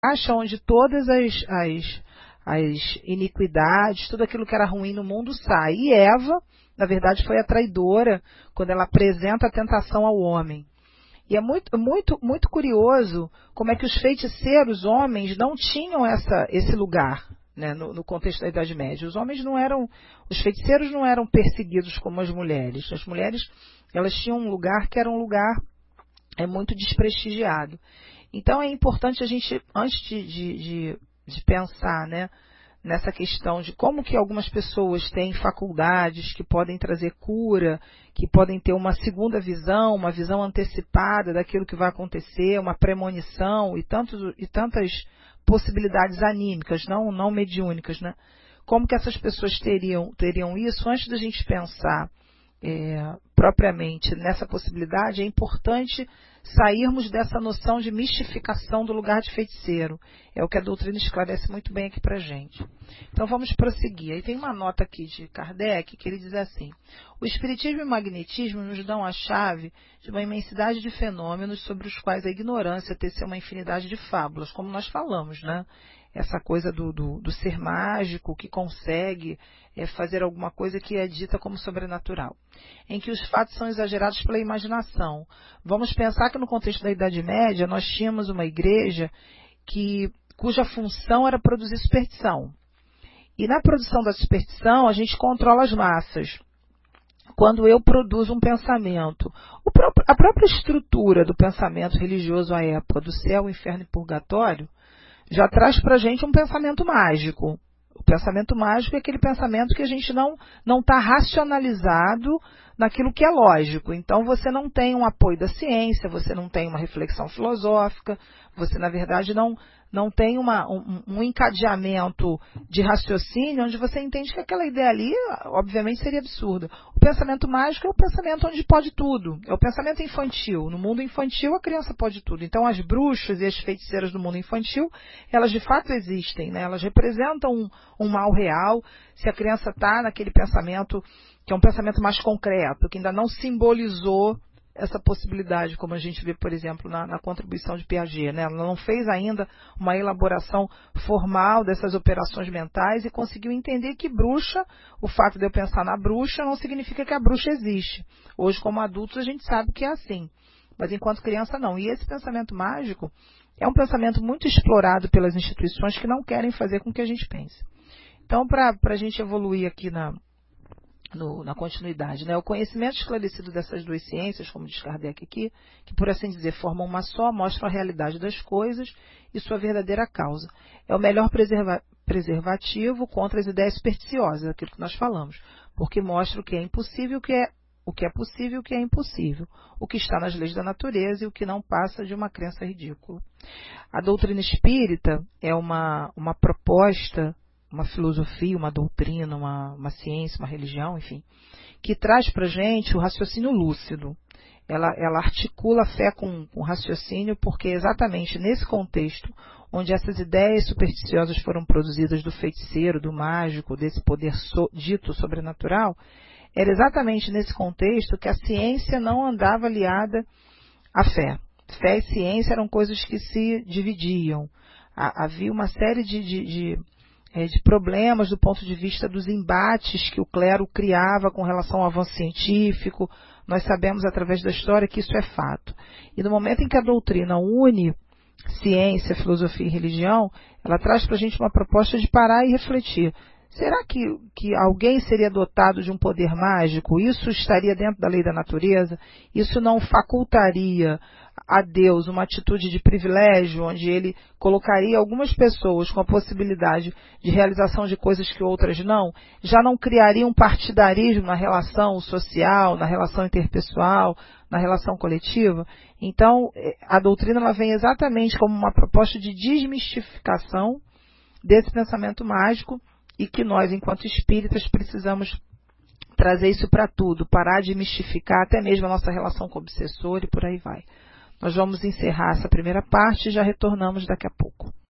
caixa onde todas as iniquidades, tudo aquilo que era ruim no mundo sai. E Eva, na verdade, foi a traidora quando ela apresenta a tentação ao homem. E é muito curioso como é que os feiticeiros homens não tinham esse lugar, né, no contexto da Idade Média. Os feiticeiros não eram perseguidos como as mulheres. As mulheres, elas tinham um lugar que era um lugar muito desprestigiado. Então é importante a gente, antes de pensar, né, nessa questão de como que algumas pessoas têm faculdades que podem trazer cura, que podem ter uma segunda visão, uma visão antecipada daquilo que vai acontecer, uma premonição e tantas possibilidades anímicas, não mediúnicas, né? Como que essas pessoas teriam isso? Antes da gente pensar propriamente nessa possibilidade, é importante sairmos dessa noção de mistificação do lugar de feiticeiro. É o que a doutrina esclarece muito bem aqui pra gente. Então vamos prosseguir. Aí tem uma nota aqui de Kardec que ele diz assim: o espiritismo e o magnetismo nos dão a chave de uma imensidade de fenômenos sobre os quais a ignorância tece uma infinidade de fábulas, como nós falamos, né? Essa coisa do ser mágico que consegue fazer alguma coisa que é dita como sobrenatural, em que os fatos são exagerados pela imaginação. Vamos pensar que no contexto da Idade Média nós tínhamos uma igreja cuja função era produzir superstição. E na produção da superstição a gente controla as massas. Quando eu produzo um pensamento, a própria estrutura do pensamento religioso à época, do céu, inferno e purgatório, já traz para a gente um pensamento mágico. O pensamento mágico é aquele pensamento que a gente não está racionalizado naquilo que é lógico. Então, você não tem um apoio da ciência, você não tem uma reflexão filosófica, você, na verdade, não tem um encadeamento de raciocínio onde você entende que aquela ideia ali, obviamente, seria absurda. O pensamento mágico é o pensamento onde pode tudo. É o pensamento infantil. No mundo infantil, a criança pode tudo. Então, as bruxas e as feiticeiras do mundo infantil, elas de fato existem, né? Elas representam um mal real. Se a criança está naquele pensamento, que é um pensamento mais concreto, que ainda não simbolizou essa possibilidade, como a gente vê, por exemplo, na contribuição de Piaget, né? Ela não fez ainda uma elaboração formal dessas operações mentais e conseguiu entender que bruxa, o fato de eu pensar na bruxa não significa que a bruxa existe. Hoje, como adultos, a gente sabe que é assim, mas enquanto criança não. E esse pensamento mágico é um pensamento muito explorado pelas instituições que não querem fazer com que a gente pense. Então, para a gente evoluir aqui na continuidade, né? O conhecimento esclarecido dessas duas ciências, como diz Kardec aqui, que por assim dizer formam uma só, mostram a realidade das coisas e sua verdadeira causa. É o melhor preservativo contra as ideias supersticiosas, aquilo que nós falamos, porque mostra o que é impossível, o que é possível e o que é impossível, o que está nas leis da natureza e o que não passa de uma crença ridícula. A doutrina espírita é uma proposta, uma filosofia, uma doutrina, uma ciência, uma religião, enfim, que traz para a gente o raciocínio lúcido. Ela articula a fé com raciocínio, porque é exatamente nesse contexto onde essas ideias supersticiosas foram produzidas do feiticeiro, do mágico, desse poder dito sobrenatural, era exatamente nesse contexto que a ciência não andava aliada à fé. Fé e ciência eram coisas que se dividiam. Havia uma série de problemas do ponto de vista dos embates que o clero criava com relação ao avanço científico. Nós sabemos através da história que isso é fato. E no momento em que a doutrina une ciência, filosofia e religião, ela traz para a gente uma proposta de parar e refletir. Será que alguém seria dotado de um poder mágico? Isso estaria dentro da lei da natureza? Isso não facultaria a Deus uma atitude de privilégio, onde ele colocaria algumas pessoas com a possibilidade de realização de coisas que outras não? Já não criaria um partidarismo na relação social, na relação interpessoal, na relação coletiva? Então, a doutrina ela vem exatamente como uma proposta de desmistificação desse pensamento mágico, e que nós, enquanto espíritas, precisamos trazer isso para tudo, parar de mistificar até mesmo a nossa relação com o obsessor e por aí vai. Nós vamos encerrar essa primeira parte e já retornamos daqui a pouco.